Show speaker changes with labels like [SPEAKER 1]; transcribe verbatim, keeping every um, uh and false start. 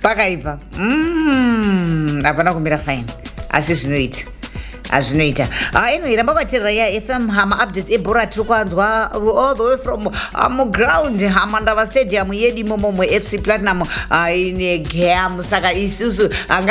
[SPEAKER 1] pakaipa mm apana kumira fine asi zvinoita azvinoita anyway ramba kwatirira ya F M hama updates ebhora tiri kwanzwa all the way from um, ground hama ndava stadium yedu imomo F C Platinum uh, ine game saka isusu